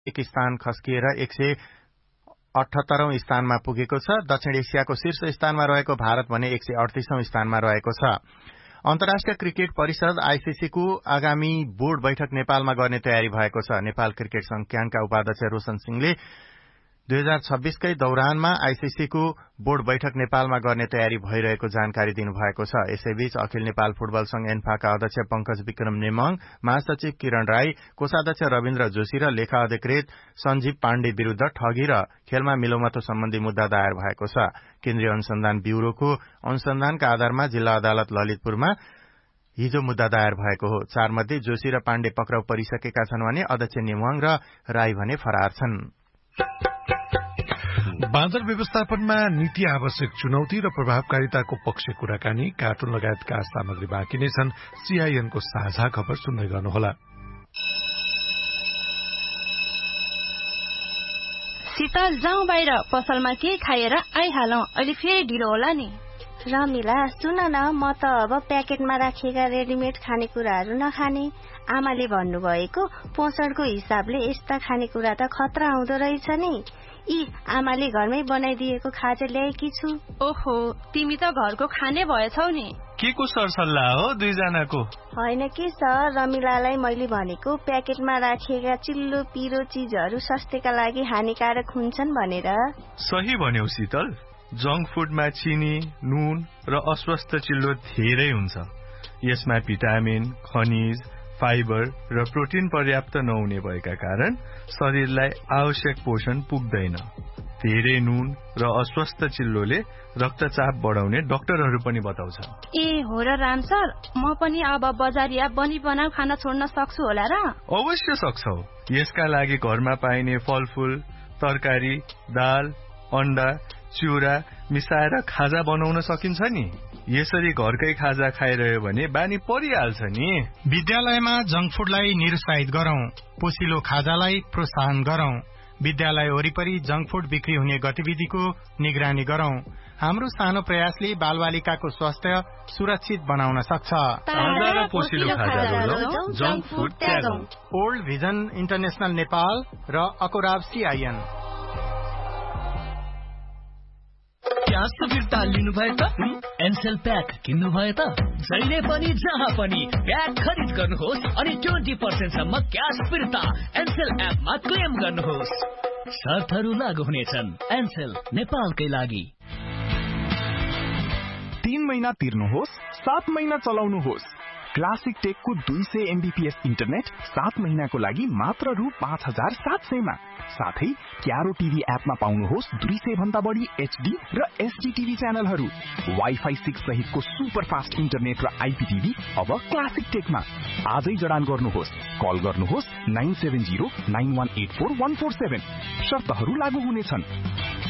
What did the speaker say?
एक स्थान खस्किएर 178औं स्थानमा पुगेको छ। दक्षिण एसियाको शीर्ष स्थानमा रहेको भारत भने 138औं स्थानमा रहेको छ। अन्तर्राष्ट्रिय क्रिकेट परिषद आईसीसी को आगामी बोर्ड बैठक नेपालमा गर्ने तयारी भएको छ। नेपाल क्रिकेट संघका उपाध्यक्ष रोशन सिंहले 2026 कै दौरानमा आईसीसी को बोर्ड बैठक नेपालमा गर्ने तयारी भइरहेको जानकारी दिनुभएको छ। यसैबीच अखिल नेपाल फुटबल संघ एन्फाका अध्यक्ष पंकज विक्रम नेमंग, महासचिव किरण राई, कोषाध्यक्ष रविन्द्र जोशी र लेखा अधिकृत सञ्जीव पाण्डे विरूद्ध ठगी र खेलमा मिलोमतो सम्बन्धी मुद्दा दायर भएको छ। केन्द्रीय अनुसन्धान ब्यूरोको अनुसन्धानका आधारमा जिल्ला अदालत ललितपुरमा हिजो मुद्दा दायर भएको हो। 4 मध्ये जोशी र पाण्डे पक्राउ परिसकेका छन् भने अध्यक्ष नेमंग र राई भने फरार छन्। बाँदर व्यवस्थापनमा नीति आवश्यक चुनौती र प्रभावकारिताको पक्ष कुराकानी, कार्टुन लगायतका सामग्री बाँकी नै छन्। सीआईएनको साझा खबर सुन्दै गर्नुहोला। शीतल जाउँ बाहिर, पसलमा के खाएर आइहालौं, अहिले फेरि ढिलो होला नि। रमिला सुन न, म त अब प्याकेटमा राखिएका रेडिमेड खानेकुराहरू नखाने। आमाले भन्नुभएको पोषणको हिसाबले यस्ता खानेकुरा त खतरा आउँदो रहेछ नि। आमाले घरमै बनाइदिएको खाजा ल्याएकी छु। ओहो, तिमी त घरको खाने भएछौ नि। के को सरसल्लाह हो दुईजनाको? होइन कि सर, रमिलालाई मैले भनेको प्याकेटमा राखिएका चिल्लो पिरो चीजहरू स्वास्थ्यका लागि हानिकारक हुन्छन् भनेर। सही भन्यौ शीतल। जंक फूडमा चिनी, नुन र अस्वस्थ चिल्लो धेरै हुन्छ। यसमा भिटामिन, खनिज, फाइबर र प्रोटिन पर्याप्त नहुने भएका कारण शरीरलाई आवश्यक पोषण पुग्दैन। धेरै नुन र अस्वस्थ चिल्लोले रक्तचाप बढाउने डाक्टरहरू पनि बताउँछ। ए हो र राम सर, म पनि अब बजारिया बनी बनाउ खाना छोड्न सक्छु होला र? अवश्य सक्छौ। यसका लागि घरमा पाइने फलफूल, तरकारी, दाल, अण्डा, चिउरा मिसाएर खाजा बनाउन सकिन्छ नि। यसरी घरकै खाजा खाइरह्यो भने बानी परिहाल्छ नि। विद्यालयमा जंक फूडलाई निरुत्साहित गरौं, पोसिलो खाजालाई प्रोत्साहन गरौं। विद्यालय वरिपरि जंक फूड बिक्री हुने गतिविधिको निगरानी गरौं। हाम्रो सानो प्रयासले बालबालिकाको स्वास्थ्य सुरक्षित बनाउन सक्छ। ताजा र पोसिलो खाजा रोजौं, junk food त्यागौं। Old vision international Nepal र अकोराब सीआईएन। ग्यास फिर्ता लिनु भयो त? एनसेल प्याक किन्नु भयो त? जहिले पनि जहाँ पनि प्याक खरिद गर्नुहोस् अनि 20% सम्म ग्यास फिर्ता एनसेल एपमा क्लेम गर्नुहोस्। शर्तहरू लागू हुनेछन्। एनसेल, नेपालकै लागि। 3 महिना तिर्नुहोस्, 7 महिना चलाउनुहोस्। क्लासिक टेकको 200 MBPS इन्टरनेट 7 महिनाको लागि मात्र रु 5700 मा। साथै क्यारो टिभी एपमा पाउनुहोस् 200 भन्दा बढी HD र SD टिभी च्यानलहरू। वाइफाई 6 सहितको सुपर फास्ट इन्टरनेट र IPTV अब क्लासिक टेकमा। आजै जडान गर्नुहोस्। कल गर्नुहोस् 9709184147। शर्तहरू लागू हुनेछन्।